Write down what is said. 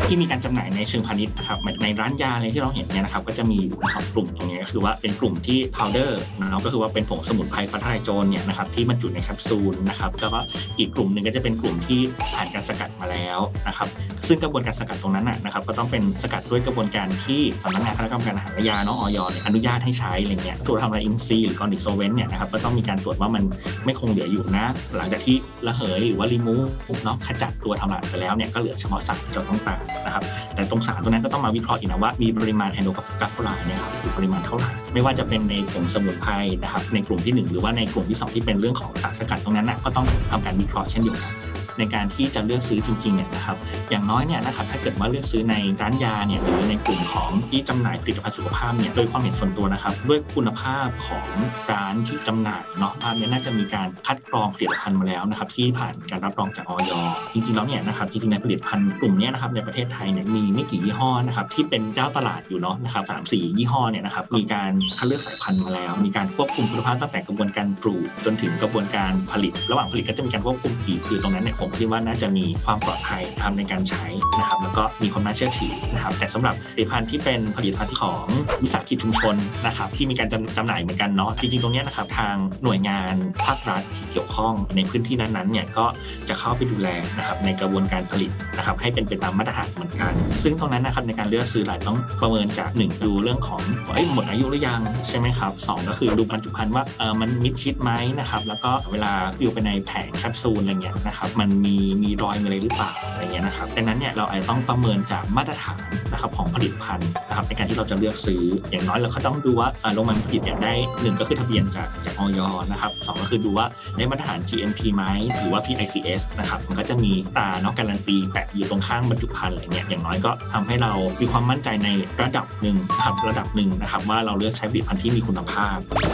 ที่มีการจำหน่ายในเชิงพาณิชย์นะครับในร้านยาอะไรที่เราเห็นเนี่ยนะครับก็จะมีอยู่2กลุ่มตรงนี้ก็คือว่าเป็นกลุ่มที่ powder นะก็คือว่าเป็นผงสมุนไพรฟ้าทลายโจรเนี่ยนะครับที่บรรจุในแคปซูลนะครับแล้วก็อีกกลุ่มนึงก็จะเป็นกลุ่มที่ผ่านการสกัดมาแล้วนะครับซึ่งกระบวนการสกัดตรงนั้นนะครับก็ต้องเป็นสกัดด้วยกระบวนการที่สำนักงานคณะกรรมการอาหารและยาอย.อนุญาตให้ใช้อะไรเงี้ยตัวทำลายอินทรีย์หรือก่อนดิโซเวนต์เนี่ยนะครับก็ต้องมีการตรวจว่ามันไม่คงเหลืออยู่นะหลังจากที่ระเหยหรือว่ารีมูฟขจัดตัวทำลายไปแล้วเนี่ยก็เหลือเฉพาะสารที่เราต้องการนะครับแต่ตรงสารตัวนั้นก็ต้องมาวิเคราะห์อีกนะว่ามีปริมาณไฮโดรกราฟโฟไลด์เนี่ยครับปริมาณเท่าไหร่ไม่ว่าจะเป็นในผงสมุนไพรนะครับในกลุ่มที่1หรือว่าในกลุ่มที่2ที่เป็นเรื่องของสารสกัดตรงนั้นนะก็ต้องทำการวิเคราะห์เช่นเดียวกันในการที่จะเลือกซื้อจริงๆเนี่ยนะครับอย่างน้อยเนี่ยนะครับถ้าเกิดว่าเลือกซื้อในร้านยาเนี่ยหรือในกลุ่มของที่จำหน่ายผลิตภัณฑ์สุขภาพเนี่ยโดยความเห็นส่วนตัวนะครับด้วยคุณภาพของร้านที่จำหน่ายภาพนี้น่าจะมีการคัดกรองผลิตภัณฑ์มาแล้วนะครับที่ผ่านการรับรองจากอย.จริงๆแล้วเนี่ยนะครับจริงๆในผลิตภัณฑ์กลุ่มนี้นะครับในประเทศไทยเนี่ยมีไม่กี่ยี่ห้อนะครับที่เป็นเจ้าตลาดอยู่นะครับ 3-4 ยี่ห้อเนี่ยนะครับมีการคัดเลือกสายพันธุ์มาแล้วมีการควบคุมคุณภาพตั้งแต่กระบวนการปลูกจนถึงกระบวนการผลิตระหว่างผลิตก็จะมีการควบคุมอีกคือตรงนั้นเนี่ยผมคิดว่าน่าจะมีความปลอดภัยทำในการใช้นะครับแล้วก็มีความน่าเชื่อถือนะครับแต่สำหรับผลิตภัณฑ์ที่เป็นผลิตภัณฑ์ของวิสาหกิจชุมชนนะครับที่มีการจำหน่ายเหมือนกันจริงๆตรงนี้นะครับทางหน่วยงานภาครัฐที่เกี่ยวข้องในพื้นที่นั้นๆเนี่ยก็จะเข้าไปดูแลนะครับในกระบวนการผลิตนะครับให้เป็นไปตามมาตรฐานเหมือนกันซึ่งตรงนั้นนะครับในการเลือกซื้อหลายต้องประเมินจาก1ดูเรื่องของหมดอายุหรือยังใช่ไหมครับ2ก็คือดูบรรจุภัณฑ์ว่ามันมิดชิดไหมนะครับแล้วก็เวลาอยู่ไปในแผงแคปซูลอะไรเงี้ยนะครับมันมีรอยอะไรหรือเปล่าอะไรเงี้ยนะครับดังนั้นเนี่ยเราอาจจะต้องประเมินจากมาตรฐานนะครับของผลิตภัณฑ์นะครับในการที่เราจะเลือกซื้ออย่างน้อยเราก็ต้องดูว่าโรงงานผลิตได้1ก็คือทะเบียนจากอย.นะครับ2ก็คือดูว่าได้มาตรฐาน GMP ไหมหรือว่า PICS นะครับมันก็จะมีตาการันตีแปะอยู่ตรงข้างบรรจุภัณฑ์อะไรเงี้ยอย่างน้อยก็ทำให้เรามีความมั่นใจในระดับหนึ่งนะครับว่าเราเลือกใช้ผลิตภัณฑ์ที่มีคุณภาพ